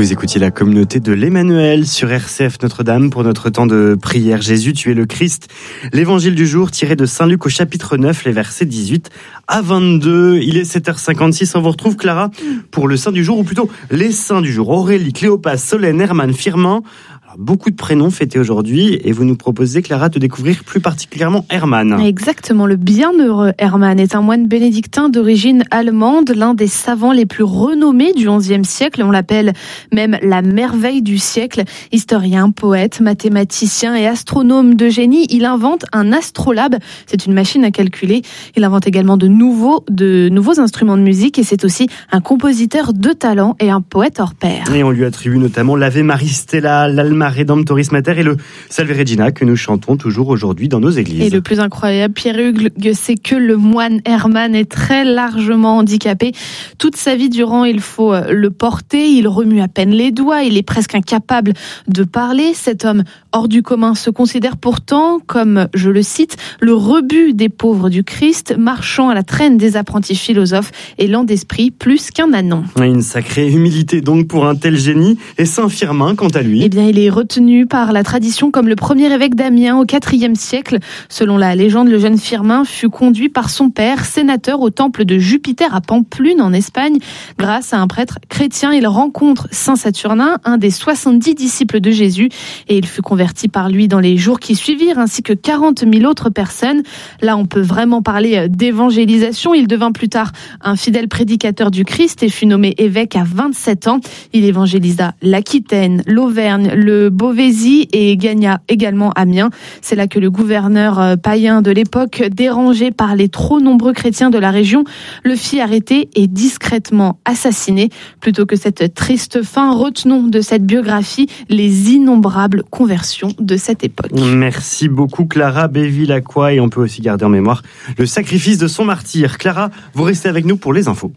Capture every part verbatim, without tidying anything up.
Vous écoutiez la communauté de l'Emmanuel sur R C F Notre-Dame pour notre temps de prière. Jésus, tu es le Christ. L'évangile du jour tiré de Saint Luc au chapitre neuf, les versets dix-huit à vingt-deux. Il est sept heures cinquante-six. On vous retrouve, Clara, pour le saint du jour, ou plutôt les saints du jour. Aurélie, Cléopas, Solène, Herman, Firmin. Beaucoup de prénoms fêtés aujourd'hui et vous nous proposez, Clara, de découvrir plus particulièrement Herman. Exactement, le bienheureux Herman est un moine bénédictin d'origine allemande, l'un des savants les plus renommés du onzième siècle. On l'appelle même la merveille du siècle. Historien, poète, mathématicien et astronome de génie, il invente un astrolabe. C'est une machine à calculer. Il invente également de nouveaux, de nouveaux instruments de musique et c'est aussi un compositeur de talent et un poète hors pair. Et on lui attribue notamment l'Ave Maris Stella, l'Alma Redemptoris Mater et le Salve Regina que nous chantons toujours aujourd'hui dans nos églises. Et le plus incroyable, Pierre-Hugues, c'est que le moine Herman est très largement handicapé. Toute sa vie durant, il faut le porter, il remue à peine les doigts, il est presque incapable de parler. Cet homme hors du commun se considère pourtant comme, je le cite, le rebut des pauvres du Christ, marchant à la traîne des apprentis philosophes et lent d'esprit plus qu'un ânon. Une sacrée humilité donc pour un tel génie. Et Saint Firmin, quant à lui, eh bien, il est retenu par la tradition comme le premier évêque d'Amiens au quatrième siècle. Selon la légende, le jeune Firmin fut conduit par son père, sénateur au temple de Jupiter à Pampelune en Espagne. Grâce à un prêtre chrétien, il rencontre Saint Saturnin, un des soixante-dix disciples de Jésus, et il fut converti par lui dans les jours qui suivirent, ainsi que quarante mille autres personnes. Là, on peut vraiment parler d'évangélisation. Il devint plus tard un fidèle prédicateur du Christ et fut nommé évêque à vingt-sept ans. Il évangélisa l'Aquitaine, l'Auvergne, le Beauvaisis et gagna également Amiens. C'est là que le gouverneur païen de l'époque, dérangé par les trop nombreux chrétiens de la région, le fit arrêter et discrètement assassiner. Plutôt que cette triste fin, retenons de cette biographie les innombrables conversions de cette époque. Merci beaucoup, Clara Béville-Lacroix, et on peut aussi garder en mémoire le sacrifice de son martyr. Clara, vous restez avec nous pour les infos.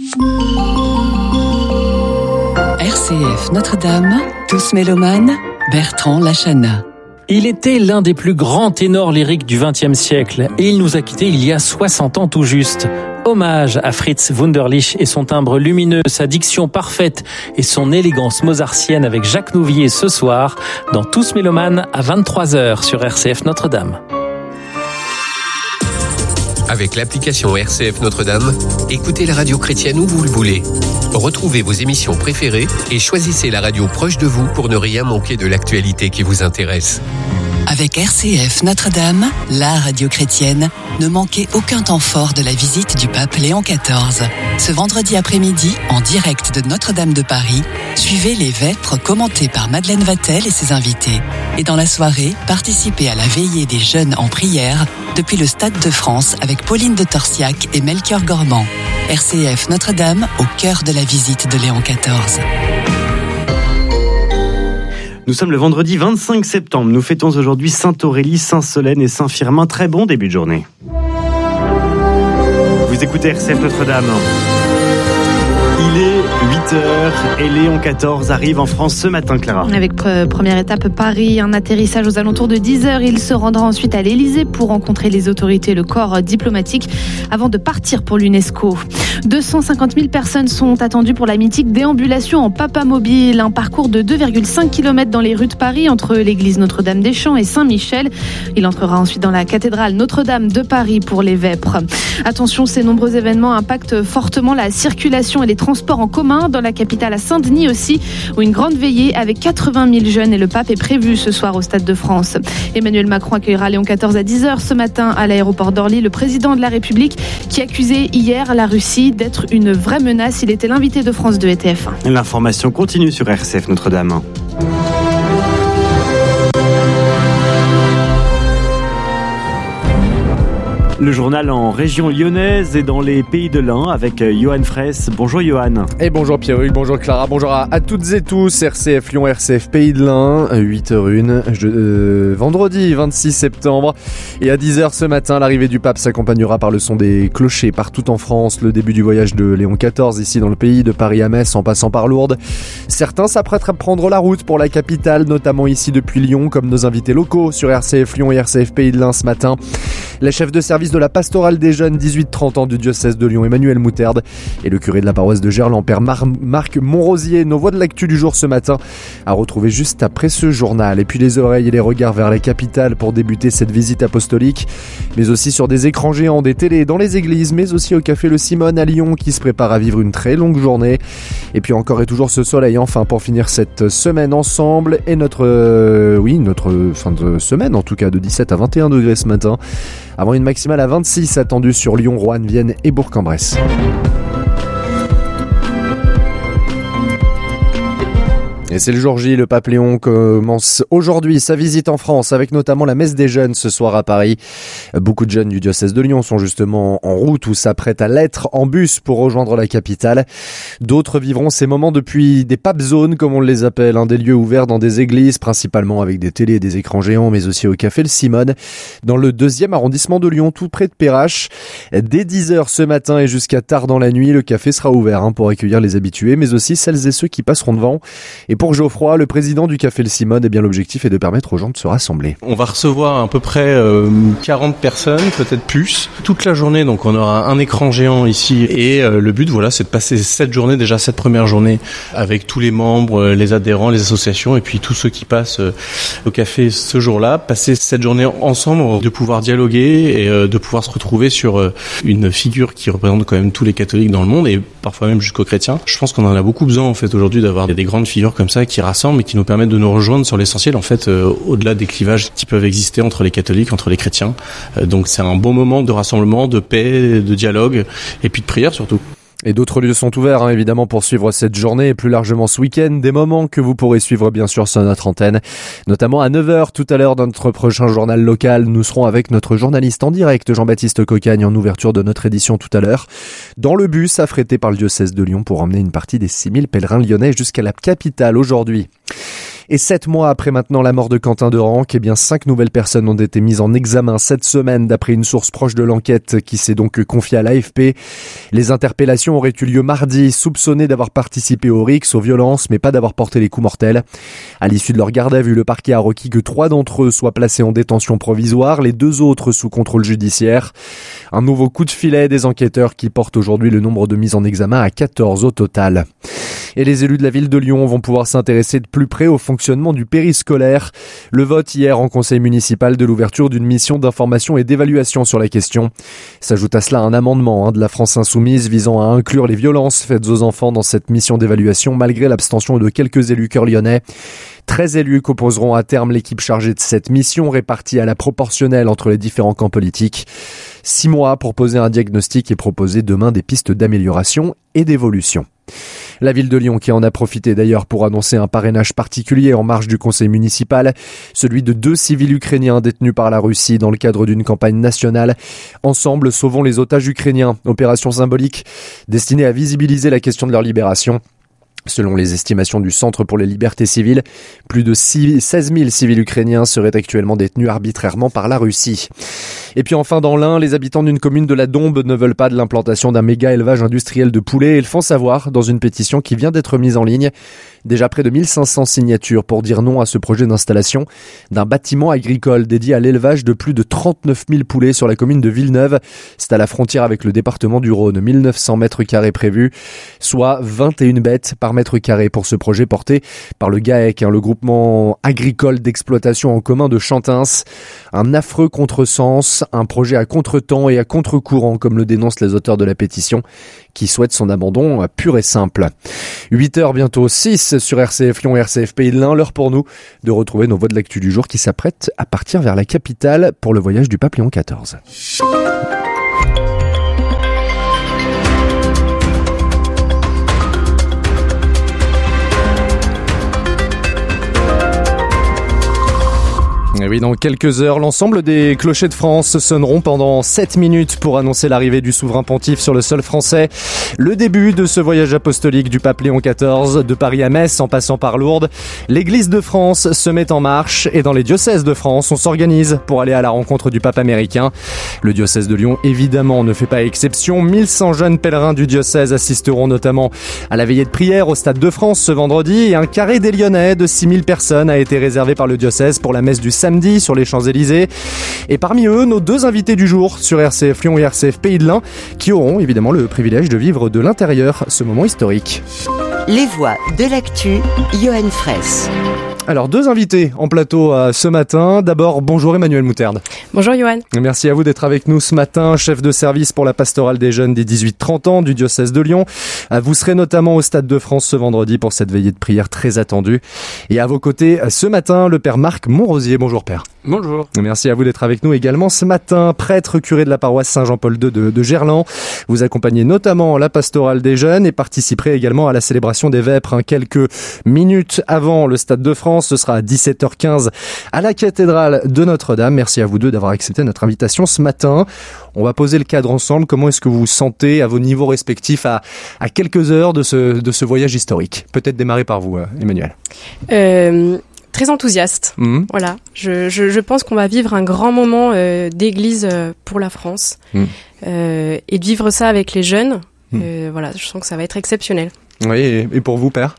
R C F Notre-Dame, tous mélomanes, Bertrand Lachana. Il était l'un des plus grands ténors lyriques du vingtième siècle et il nous a quittés il y a soixante ans tout juste. Hommage à Fritz Wunderlich et son timbre lumineux, sa diction parfaite et son élégance mozartienne avec Jacques Nouvier ce soir dans Tous mélomanes à vingt-trois heures sur R C F Notre-Dame. Avec l'application R C F Notre-Dame, écoutez la radio chrétienne où vous le voulez. Retrouvez vos émissions préférées et choisissez la radio proche de vous pour ne rien manquer de l'actualité qui vous intéresse. Avec R C F Notre-Dame, la radio chrétienne, ne manquez aucun temps fort de la visite du pape Léon quatorze. Ce vendredi après-midi, en direct de Notre-Dame de Paris, suivez les vêpres commentées par Madeleine Vatel et ses invités. Et dans la soirée, participez à la veillée des jeunes en prière depuis le Stade de France avec Pauline de Torsiac et Melchior Gormand. R C F Notre-Dame, au cœur de la visite de Léon quatorze. Nous sommes le vendredi vingt-cinq septembre. Nous fêtons aujourd'hui Sainte Aurélie, Saint Solène et Saint Firmin. Très bon début de journée. Vous écoutez R C F Notre-Dame. Il est huit heures et Léon quatorze arrive en France ce matin, Clara. Avec pre- première étape Paris, un atterrissage aux alentours de dix heures. Il se rendra ensuite à l'Élysée pour rencontrer les autorités et le corps diplomatique avant de partir pour l'UNESCO. deux cent cinquante mille personnes sont attendues pour la mythique déambulation en papamobile, un parcours de deux virgule cinq kilomètres dans les rues de Paris entre l'église Notre-Dame-des-Champs et Saint-Michel. Il entrera ensuite dans la cathédrale Notre-Dame de Paris pour les vêpres. Attention, ces nombreux événements impactent fortement la circulation et les transports en commun dans la capitale, à Saint-Denis aussi, où une grande veillée avec quatre-vingt mille jeunes et le pape est prévu ce soir au Stade de France. Emmanuel Macron accueillera Léon quatorze à dix heures ce matin à l'aéroport d'Orly, le président de la République qui accusait hier la Russie d'être une vraie menace. Il était l'invité de France deux et T F un. L'information continue sur R C F Notre-Dame. Le journal en région lyonnaise et dans les pays de l'Ain avec Johan Fraisse. Bonjour Johan. Et bonjour Pierre-Hugues, bonjour Clara, bonjour à, à toutes et tous. R C F Lyon, R C F Pays de l'Ain, huit heures une, je, euh, vendredi vingt-six septembre. Et à dix heures ce matin, l'arrivée du pape s'accompagnera par le son des clochers partout en France. Le début du voyage de Léon quatorze ici dans le pays, de Paris à Metz en passant par Lourdes. Certains s'apprêtent à prendre la route pour la capitale, notamment ici depuis Lyon, comme nos invités locaux sur R C F Lyon et R C F Pays de l'Ain ce matin. La chef de service de la pastorale des jeunes dix-huit trente ans du diocèse de Lyon, Emmanuel Moutarde, et le curé de la paroisse de Gerland, Père Mar- Marc Monrosier. Nos voix de l'actu du jour ce matin à retrouver juste après ce journal. Et puis les oreilles et les regards vers la capitale pour débuter cette visite apostolique, mais aussi sur des écrans géants, des télés, dans les églises, mais aussi au café Le Simone à Lyon qui se prépare à vivre une très longue journée. Et puis encore et toujours ce soleil enfin pour finir cette semaine ensemble et notre euh, oui notre fin de semaine en tout cas de dix-sept à vingt et un degrés ce matin, avant une maximale à vingt-six attendue sur Lyon, Roanne, Vienne et Bourg-en-Bresse. Et c'est le jour J, le pape Léon commence aujourd'hui sa visite en France avec notamment la messe des jeunes ce soir à Paris. Beaucoup de jeunes du diocèse de Lyon sont justement en route ou s'apprêtent à l'être en bus pour rejoindre la capitale. D'autres vivront ces moments depuis des pape zones comme on les appelle, hein, des lieux ouverts dans des églises, principalement avec des télés et des écrans géants, mais aussi au café Le Simone, dans le deuxième arrondissement de Lyon, tout près de Perrache. Dès dix heures ce matin et jusqu'à tard dans la nuit, le café sera ouvert hein, pour accueillir les habitués, mais aussi celles et ceux qui passeront devant. Et pour Geoffroy, le président du café Le Simone, eh bien l'objectif est de permettre aux gens de se rassembler. On va recevoir à peu près euh, quarante personnes, peut-être plus, toute la journée. Donc on aura un écran géant ici et euh, le but, voilà, c'est de passer cette journée, déjà cette première journée, avec tous les membres, les adhérents, les associations et puis tous ceux qui passent euh, au café ce jour-là, passer cette journée ensemble, de pouvoir dialoguer et euh, de pouvoir se retrouver sur euh, une figure qui représente quand même tous les catholiques dans le monde et parfois même jusqu'aux chrétiens. Je pense qu'on en a beaucoup besoin en fait aujourd'hui d'avoir des grandes figures comme ça qui rassemblent et qui nous permettent de nous rejoindre sur l'essentiel en fait euh, au-delà des clivages qui peuvent exister entre les catholiques, entre les chrétiens. Euh, donc c'est un bon moment de rassemblement, de paix, de dialogue et puis de prière surtout. Et d'autres lieux sont ouverts, hein, évidemment, pour suivre cette journée et plus largement ce week-end. Des moments que vous pourrez suivre, bien sûr, sur notre antenne. Notamment à neuf heures, tout à l'heure, dans notre prochain journal local. Nous serons avec notre journaliste en direct, Jean-Baptiste Cocagne, en ouverture de notre édition tout à l'heure. Dans le bus affrété par le diocèse de Lyon pour emmener une partie des six mille pèlerins lyonnais jusqu'à la capitale aujourd'hui. Et sept mois après maintenant la mort de Quentin de Ranc, eh bien cinq nouvelles personnes ont été mises en examen cette semaine d'après une source proche de l'enquête qui s'est donc confiée à l'A F P. Les interpellations auraient eu lieu mardi, soupçonnés d'avoir participé aux rixes, aux violences, mais pas d'avoir porté les coups mortels. À l'issue de leur garde à vue, le parquet a requis que trois d'entre eux soient placés en détention provisoire, les deux autres sous contrôle judiciaire. Un nouveau coup de filet des enquêteurs qui porte aujourd'hui le nombre de mises en examen à quatorze au total. Et les élus de la ville de Lyon vont pouvoir s'intéresser de plus près au fonctionnement du périscolaire. Le vote hier en conseil municipal de l'ouverture d'une mission d'information et d'évaluation sur la question. S'ajoute à cela un amendement hein, de la France Insoumise visant à inclure les violences faites aux enfants dans cette mission d'évaluation malgré l'abstention de quelques élus cœur lyonnais. treize élus composeront à terme l'équipe chargée de cette mission répartie à la proportionnelle entre les différents camps politiques. Six mois pour poser un diagnostic et proposer demain des pistes d'amélioration et d'évolution. La ville de Lyon qui en a profité d'ailleurs pour annoncer un parrainage particulier en marge du conseil municipal, celui de deux civils ukrainiens détenus par la Russie dans le cadre d'une campagne nationale. Ensemble, sauvons les otages ukrainiens, opération symbolique destinée à visibiliser la question de leur libération. Selon les estimations du Centre pour les libertés civiles, plus de seize mille civils ukrainiens seraient actuellement détenus arbitrairement par la Russie. Et puis enfin dans l'Ain, les habitants d'une commune de la Dombe ne veulent pas de l'implantation d'un méga élevage industriel de poulets et le font savoir dans une pétition qui vient d'être mise en ligne. Déjà près de mille cinq cents signatures pour dire non à ce projet d'installation d'un bâtiment agricole dédié à l'élevage de plus de trente-neuf mille poulets sur la commune de Villeneuve. C'est à la frontière avec le département du Rhône, mille neuf cents mètres carrés prévus, soit vingt et une bêtes par mètre carré pour ce projet porté par le GAEC, hein, le groupement agricole d'exploitation en commun de Chantins. Un affreux contresens, un projet à contre-temps et à contre-courant, comme le dénoncent les auteurs de la pétition, qui souhaitent son abandon pur et simple. huit heures bientôt, six sur R C F Lyon et R C F Pays de l'Ain. L'heure pour nous de retrouver nos voix de l'actu du jour qui s'apprêtent à partir vers la capitale pour le voyage du pape Léon quatorze. Et oui, dans quelques heures, l'ensemble des clochers de France sonneront pendant sept minutes pour annoncer l'arrivée du souverain pontife sur le sol français. Le début de ce voyage apostolique du pape Léon quatorze, de Paris à Metz en passant par Lourdes. L'Église de France se met en marche et dans les diocèses de France, on s'organise pour aller à la rencontre du pape américain. Le diocèse de Lyon, évidemment, ne fait pas exception. mille cent jeunes pèlerins du diocèse assisteront notamment à la veillée de prière au Stade de France ce vendredi et un carré des Lyonnais de six mille personnes a été réservé par le diocèse pour la messe du samedi samedi sur les Champs-Élysées. Et parmi eux, nos deux invités du jour sur R C F Lyon et R C F Pays de l'Ain, qui auront évidemment le privilège de vivre de l'intérieur ce moment historique. Les voix de l'actu, Johan Fraisse. Alors, deux invités en plateau euh, ce matin. D'abord, bonjour Emmanuel Mouterde. Bonjour Johan. Merci à vous d'être avec nous ce matin, chef de service pour la pastorale des jeunes des dix-huit trente ans du diocèse de Lyon. Euh, vous serez notamment au Stade de France ce vendredi pour cette veillée de prière très attendue. Et à vos côtés, ce matin, le père Marc Monrosier. Bonjour père. Bonjour. Merci à vous d'être avec nous également ce matin, prêtre curé de la paroisse Saint-Jean-Paul deux de, de Gerland. Vous accompagnez notamment la pastorale des jeunes et participerez également à la célébration des vêpres hein, quelques minutes avant le Stade de France. Ce sera à dix-sept heures quinze à la cathédrale de Notre-Dame. Merci à vous deux d'avoir accepté notre invitation ce matin. On va poser le cadre ensemble. Comment est-ce que vous vous sentez à vos niveaux respectifs à, à quelques heures de ce, de ce voyage historique? Peut-être démarrer par vous, Emmanuel. Euh... Très enthousiaste. Mmh. Voilà. Je, je, je pense qu'on va vivre un grand moment euh, d'église euh, pour la France. Mmh. Euh, et de vivre ça avec les jeunes, mmh. euh, voilà, je sens que ça va être exceptionnel. Oui, et, et pour vous, père?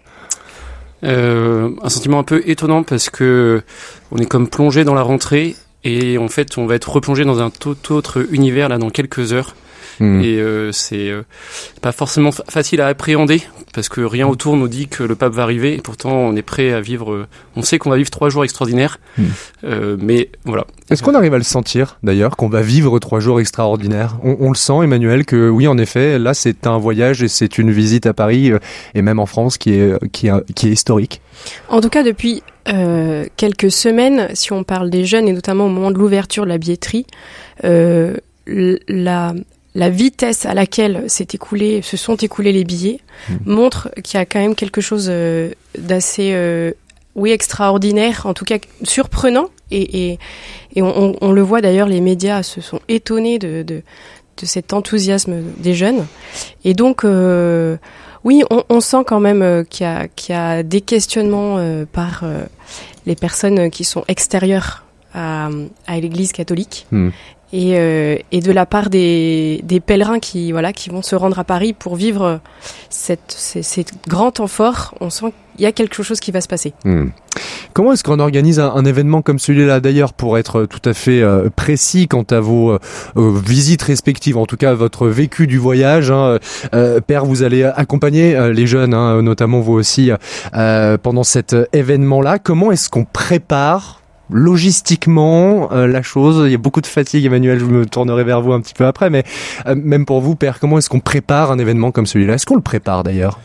euh, Un sentiment un peu étonnant parce que on est comme plongé dans la rentrée et en fait on va être replongé dans un tout autre univers là dans quelques heures. Mmh. Et euh, c'est euh, pas forcément fa- facile à appréhender parce que rien autour nous dit que le pape va arriver et pourtant on est prêt à vivre, euh, on sait qu'on va vivre trois jours extraordinaires, mmh. euh, mais voilà. Est-ce qu'on arrive à le sentir d'ailleurs, qu'on va vivre trois jours extraordinaires? on, on le sent, Emmanuel, que oui en effet, là c'est un voyage et c'est une visite à Paris euh, et même en France qui est, qui est, qui est historique. En tout cas depuis euh, quelques semaines, si on parle des jeunes et notamment au moment de l'ouverture de la billetterie, euh, la... La vitesse à laquelle s'est écoulé, se sont écoulés les billets mmh. montre qu'il y a quand même quelque chose euh, d'assez, euh, oui, extraordinaire, en tout cas surprenant. Et, et, et on, on le voit d'ailleurs, les médias se sont étonnés de, de, de cet enthousiasme des jeunes. Et donc, euh, oui, on, on sent quand même euh, qu'il y a, qu'il y a des questionnements euh, par euh, les personnes qui sont extérieures à, à l'Église catholique. Mmh. Et, euh, et de la part des, des pèlerins qui, voilà, qui vont se rendre à Paris pour vivre cette, ces, ces grands temps forts, on sent qu'il y a quelque chose qui va se passer. Mmh. Comment est-ce qu'on organise un, un événement comme celui-là d'ailleurs, pour être tout à fait euh, précis quant à vos euh, visites respectives, en tout cas votre vécu du voyage, hein, euh, Père, vous allez accompagner euh, les jeunes, hein, notamment vous aussi, euh, pendant cet événement-là. Comment est-ce qu'on prépare logistiquement euh, la chose? Il y a beaucoup de fatigue, Emmanuel, je me tournerai vers vous un petit peu après, mais euh, même pour vous, Père, comment est-ce qu'on prépare un événement comme celui-là? Est-ce qu'on le prépare d'ailleurs?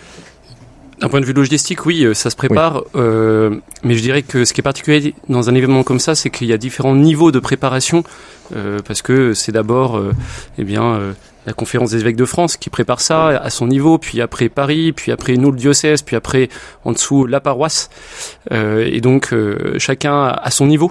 D'un point de vue logistique, oui, ça se prépare, oui. euh, mais je dirais que ce qui est particulier dans un événement comme ça, c'est qu'il y a différents niveaux de préparation, euh, parce que c'est d'abord euh, eh bien, euh, la conférence des évêques de France qui prépare ça à son niveau, puis après Paris, puis après nous le diocèse, puis après en dessous la paroisse, euh, et donc euh, chacun à son niveau.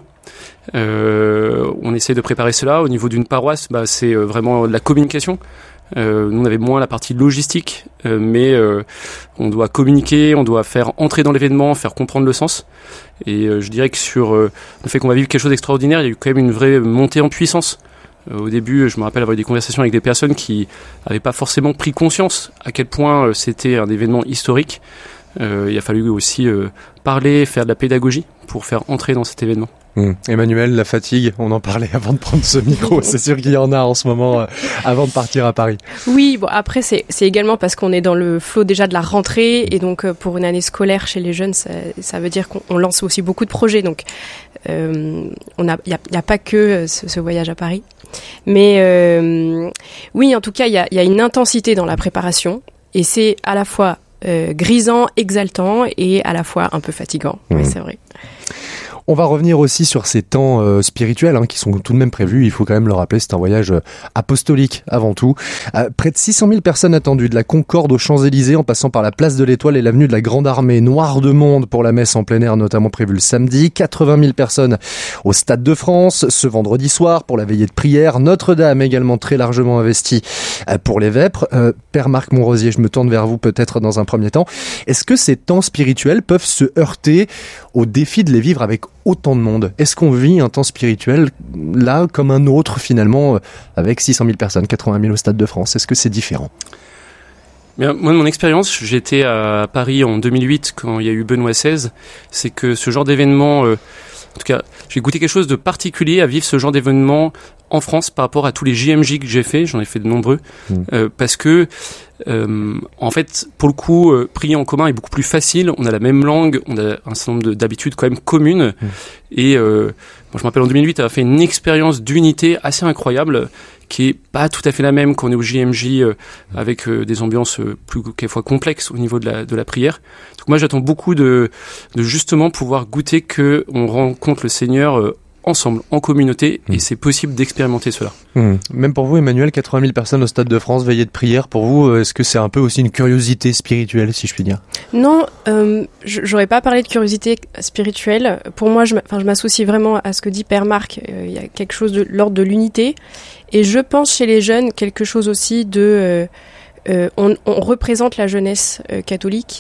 Euh, on essaie de préparer cela. Au niveau d'une paroisse, bah, c'est vraiment de la communication. Euh, nous on avait moins la partie logistique, euh, mais euh, on doit communiquer, on doit faire entrer dans l'événement, faire comprendre le sens. Et euh, je dirais que sur euh, le fait qu'on va vivre quelque chose d'extraordinaire, il y a eu quand même une vraie montée en puissance. Euh, au début, je me rappelle avoir eu des conversations avec des personnes qui n'avaient pas forcément pris conscience à quel point euh, c'était un événement historique. Euh, il a fallu aussi euh, parler, faire de la pédagogie pour faire entrer dans cet événement. Mmh. Emmanuel, la fatigue, on en parlait avant de prendre ce micro, c'est sûr qu'il y en a en ce moment euh, avant de partir à Paris. Oui, bon après c'est, c'est également parce qu'on est dans le flot déjà de la rentrée et donc euh, pour une année scolaire chez les jeunes, ça, ça veut dire qu'on on lance aussi beaucoup de projets, donc euh, on a, il y a, y a pas que ce, ce voyage à Paris, mais euh, oui en tout cas il y a, y a une intensité dans la préparation et c'est à la fois euh, grisant, exaltant et à la fois un peu fatigant, mmh. Oui c'est vrai. On va revenir aussi sur ces temps euh, spirituels hein, qui sont tout de même prévus. Il faut quand même le rappeler, c'est un voyage euh, apostolique avant tout. Euh, près de six cent mille personnes attendues, de la Concorde aux Champs-Élysées en passant par la place de l'Étoile et l'avenue de la Grande Armée. Noir de monde pour la messe en plein air, notamment prévue le samedi. quatre-vingt mille personnes au Stade de France ce vendredi soir pour la veillée de prière. Notre-Dame également très largement investie euh, pour les vêpres. Euh, Père Marc Monrosier, je me tourne vers vous peut-être dans un premier temps. Est-ce que ces temps spirituels peuvent se heurter au défi de les vivre avec autant de monde? Est-ce qu'on vit un temps spirituel là comme un autre finalement avec six cent mille personnes, quatre-vingt mille au Stade de France? Est-ce que c'est différent? Bien, moi, de mon expérience, j'étais à Paris en deux mille huit quand il y a eu Benoît seize. C'est que ce genre d'événement, euh, en tout cas, j'ai goûté quelque chose de particulier à vivre ce genre d'événement en France par rapport à tous les J M J que j'ai fait. J'en ai fait de nombreux, mmh. euh, parce que euh, en fait, pour le coup, euh, prier en commun est beaucoup plus facile. On a la même langue, on a un certain nombre de, d'habitudes quand même communes. Mmh. Et euh, moi, je me rappelle en deux mille huit, avoir fait une expérience d'unité assez incroyable, qui est pas tout à fait la même quand on est au J M J, euh, avec euh, des ambiances euh, plus quelquefois complexes au niveau de la de la prière. Donc moi, j'attends beaucoup de de justement pouvoir goûter que on rencontre le Seigneur euh, ensemble, en communauté, mmh. et c'est possible d'expérimenter cela. Mmh. Même pour vous, Emmanuel, quatre-vingt mille personnes au Stade de France, veillée de prière, pour vous, est-ce que c'est un peu aussi une curiosité spirituelle, si je puis dire ? Non, euh, j'aurais pas parlé de curiosité spirituelle. Pour moi, je, enfin, je m'associe vraiment à ce que dit Père Marc. Il euh, y a quelque chose de l'ordre de l'unité. Et je pense chez les jeunes quelque chose aussi de... Euh, euh, on, on représente la jeunesse euh, catholique.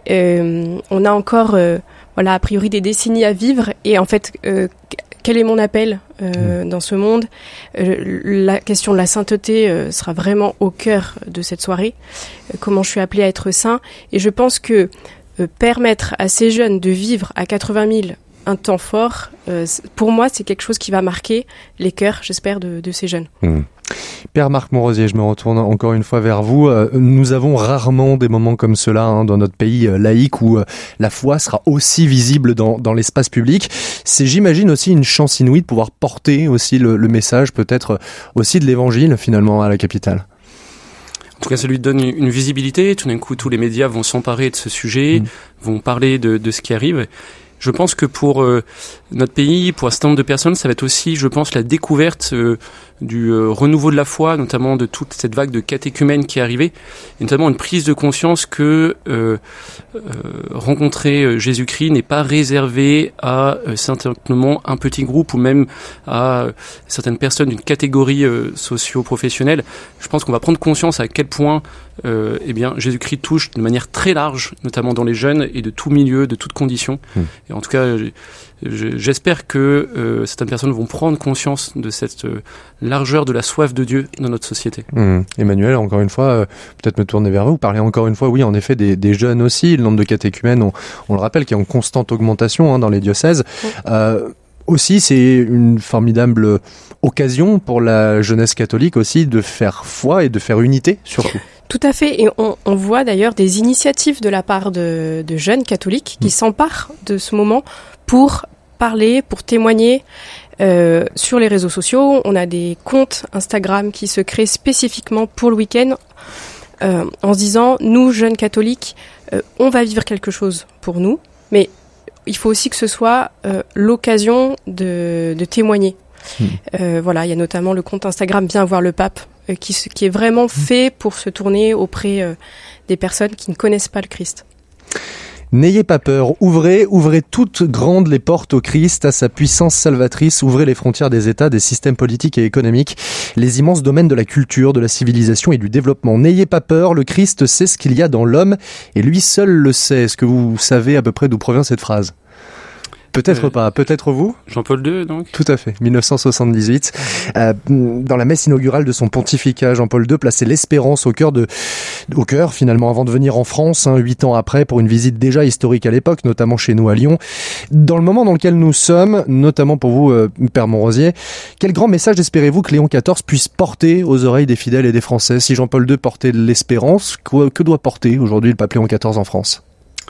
Euh, on a encore, euh, voilà, a priori des décennies à vivre. Et en fait... Euh, Quel est mon appel euh, mmh. dans ce monde ? euh, La question de la sainteté euh, sera vraiment au cœur de cette soirée. Euh, comment je suis appelée à être saint ? Et je pense que euh, permettre à ces jeunes de vivre à quatre-vingt mille un temps fort, euh, pour moi, c'est quelque chose qui va marquer les cœurs, j'espère, de, de ces jeunes. Mmh. Père Marc Monrosier, je me retourne encore une fois vers vous. Euh, nous avons rarement des moments comme cela hein, dans notre pays euh, laïque où euh, la foi sera aussi visible dans, dans l'espace public. C'est, j'imagine, aussi une chance inouïe de pouvoir porter aussi le, le message, peut-être aussi de l'évangile, finalement, à la capitale. En tout cas, ça lui donne une visibilité. Tout d'un coup, tous les médias vont s'emparer de ce sujet, mmh. vont parler de, de ce qui arrive. Je pense que pour euh, notre pays, pour un certain nombre de personnes, ça va être aussi, je pense, la découverte euh, du euh, renouveau de la foi, notamment de toute cette vague de catéchumènes qui est arrivée, et notamment une prise de conscience que euh, euh, rencontrer Jésus-Christ n'est pas réservé à euh, simplement un petit groupe ou même à euh, certaines personnes d'une catégorie euh, socio-professionnelle. Je pense qu'on va prendre conscience à quel point euh, eh bien, Jésus-Christ touche de manière très large, notamment dans les jeunes et de tout milieu, de toutes conditions. Mmh. Et en tout cas, j'espère que euh, certaines personnes vont prendre conscience de cette euh, largeur de la soif de Dieu dans notre société. Mmh. Emmanuel, encore une fois, euh, peut-être me tourner vers vous, vous parlez encore une fois, oui, en effet, des, des jeunes aussi, le nombre de catéchumènes, on, on le rappelle, qui est en constante augmentation hein, dans les diocèses. Mmh. Euh, aussi, c'est une formidable occasion pour la jeunesse catholique aussi de faire foi et de faire unité, surtout. Tout à fait, et on, on voit d'ailleurs des initiatives de la part de, de jeunes catholiques qui mmh. s'emparent de ce moment pour parler, pour témoigner euh, sur les réseaux sociaux. On a des comptes Instagram qui se créent spécifiquement pour le week-end euh, en se disant, nous, jeunes catholiques, euh, on va vivre quelque chose pour nous, mais il faut aussi que ce soit euh, l'occasion de, de témoigner. Mmh. Euh, voilà, il y a notamment le compte Instagram Viens voir le pape, euh, qui, qui est vraiment fait pour se tourner auprès euh, des personnes qui ne connaissent pas le Christ. N'ayez pas peur, ouvrez, ouvrez toutes grandes les portes au Christ, à sa puissance salvatrice, ouvrez les frontières des États, des systèmes politiques et économiques, les immenses domaines de la culture, de la civilisation et du développement. N'ayez pas peur, le Christ sait ce qu'il y a dans l'homme et lui seul le sait. Est-ce que vous savez à peu près d'où provient cette phrase ? Peut-être euh, pas, peut-être vous ? Jean-Paul deux, donc ? Tout à fait, dix-neuf cent soixante-dix-huit. Euh, dans la messe inaugurale de son pontificat, Jean-Paul deux plaçait l'espérance au cœur de, au cœur finalement, avant de venir en France, hein, huit ans après, pour une visite déjà historique à l'époque, notamment chez nous à Lyon. Dans le moment dans lequel nous sommes, notamment pour vous, euh, Père Monrosier, quel grand message espérez-vous que Léon quatorze puisse porter aux oreilles des fidèles et des Français ? Si Jean-Paul deux portait l'espérance, quoi, que doit porter aujourd'hui le pape Léon quatorze en France ?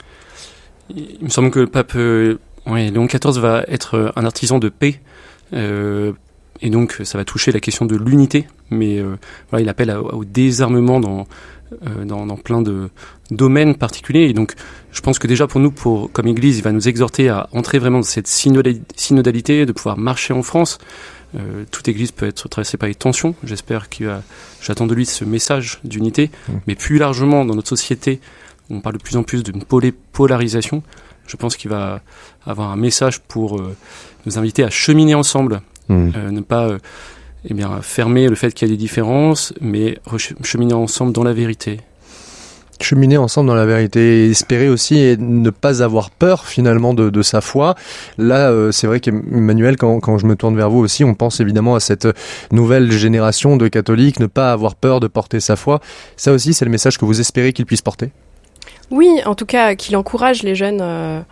Il me semble que le pape... Euh... Oui, Léon quatorze va être un artisan de paix, euh, et donc ça va toucher la question de l'unité, mais euh, voilà, il appelle à, au désarmement dans, euh, dans, dans plein de domaines particuliers, et donc je pense que déjà pour nous, pour, comme Église, il va nous exhorter à entrer vraiment dans cette synodalité, de pouvoir marcher en France. Euh, toute Église peut être traversée par les tensions, j'espère qu'il va, j'attends de lui ce message d'unité, mmh. mais plus largement dans notre société, on parle de plus en plus d'une polarisation. Je pense qu'il va avoir un message pour euh, nous inviter à cheminer ensemble, mmh. euh, ne pas euh, eh bien, fermer le fait qu'il y a des différences, mais re- cheminer ensemble dans la vérité. Cheminer ensemble dans la vérité, espérer aussi et ne pas avoir peur finalement de, de sa foi. Là, euh, c'est vrai qu'Emmanuel, quand, quand je me tourne vers vous aussi, on pense évidemment à cette nouvelle génération de catholiques, ne pas avoir peur de porter sa foi. Ça aussi, c'est le message que vous espérez qu'ils puissent porter ? Oui, en tout cas, qu'il encourage les jeunes euh,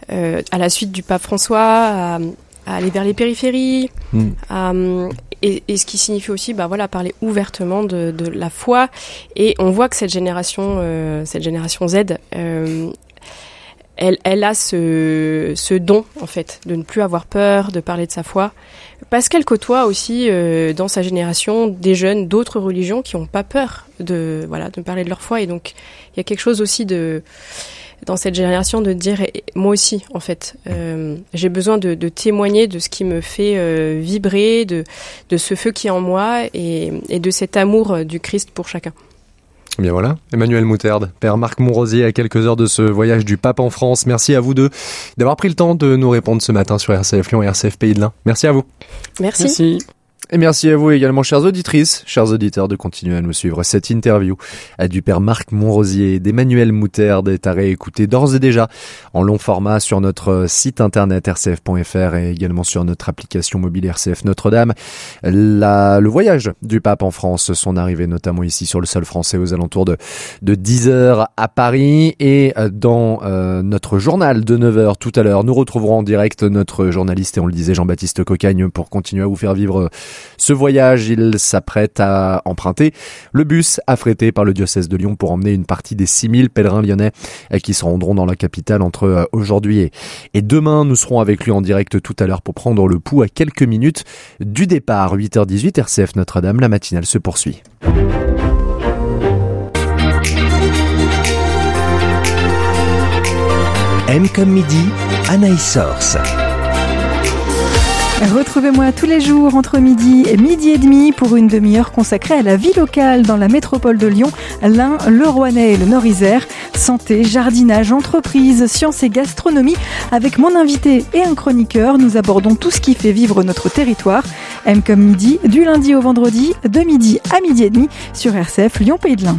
euh, à la suite du pape François, à, à aller vers les périphéries, mmh. à, et, et ce qui signifie aussi, bah voilà, parler ouvertement de, de la foi. Et on voit que cette génération, euh, cette génération Z, euh, elle, elle a ce, ce don en fait de ne plus avoir peur de parler de sa foi, parce qu'elle côtoie aussi euh, dans sa génération des jeunes d'autres religions qui n'ont pas peur de voilà de parler de leur foi. Et donc il y a quelque chose aussi de dans cette génération de dire moi aussi en fait euh, j'ai besoin de, de témoigner de ce qui me fait euh, vibrer, de de ce feu qui est en moi et, et de cet amour du Christ pour chacun. Eh bien voilà, Emmanuel Moutarde, Père Marc Monrosier, à quelques heures de ce voyage du pape en France. Merci à vous deux d'avoir pris le temps de nous répondre ce matin sur R C F Lyon et R C F Pays de l'Ain. Merci à vous. Merci. Merci. Et merci à vous également, chères auditrices, chers auditeurs, de continuer à nous suivre. Cette interview du Père Marc Monrosier et d'Emmanuel Moutarde est à réécouter d'ores et déjà en long format sur notre site internet r c f point f r et également sur notre application mobile R C F Notre-Dame. La, le voyage du pape en France, son arrivée notamment ici sur le sol français aux alentours de, de dix heures à Paris, et dans euh, notre journal de neuf heures tout à l'heure, nous retrouverons en direct notre journaliste, et on le disait, Jean-Baptiste Cocagne, pour continuer à vous faire vivre ce voyage. Il s'apprête à emprunter le bus affrété par le diocèse de Lyon pour emmener une partie des six mille pèlerins lyonnais qui se rendront dans la capitale entre aujourd'hui et demain. Nous serons avec lui en direct tout à l'heure pour prendre le pouls à quelques minutes du départ. huit heures dix-huit, R C F Notre-Dame, la matinale se poursuit. M comme midi, Anaïs Source. Retrouvez-moi tous les jours entre midi et midi et demi pour une demi-heure consacrée à la vie locale dans la métropole de Lyon, l'Ain, le Rouennais et le Nord-Isère. Santé, jardinage, entreprise, sciences et gastronomie. Avec mon invité et un chroniqueur, nous abordons tout ce qui fait vivre notre territoire. M comme midi, du lundi au vendredi, de midi à midi et demi sur R C F Lyon Pays de l'Ain.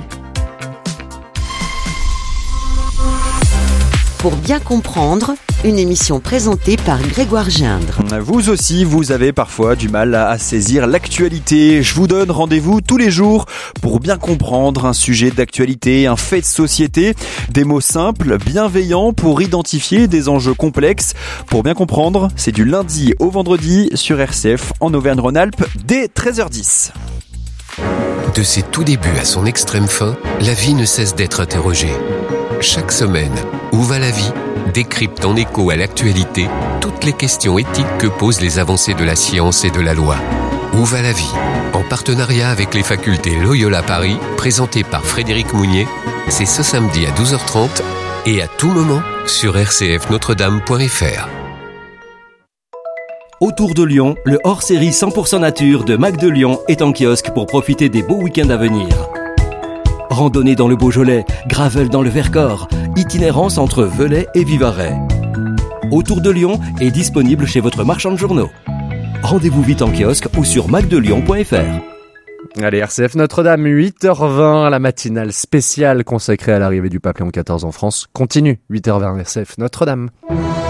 Pour bien comprendre, une émission présentée par Grégoire Gindre. Vous aussi, vous avez parfois du mal à saisir l'actualité. Je vous donne rendez-vous tous les jours pour bien comprendre un sujet d'actualité, un fait de société. Des mots simples, bienveillants pour identifier des enjeux complexes. Pour bien comprendre, c'est du lundi au vendredi sur R C F en Auvergne-Rhône-Alpes dès treize heures dix. De ses tout débuts à son extrême fin, la vie ne cesse d'être interrogée. Chaque semaine, Où va la vie décrypte en écho à l'actualité toutes les questions éthiques que posent les avancées de la science et de la loi. Où va la vie ? En partenariat avec les facultés Loyola Paris, présenté par Frédéric Mounier, c'est ce samedi à douze heures trente et à tout moment sur r c f notre dame point f r. Autour de Lyon, le hors-série cent pour cent nature de Mac de Lyon est en kiosque pour profiter des beaux week-ends à venir. Randonnée dans le Beaujolais, gravel dans le Vercors, itinérance entre Velay et Vivarais. Autour de Lyon est disponible chez votre marchand de journaux. Rendez-vous vite en kiosque ou sur mac de lyon point f r. Allez, R C F Notre-Dame, huit heures vingt, la matinale spéciale consacrée à l'arrivée du pape Léon quatorze en France continue. huit heures vingt, R C F Notre-Dame.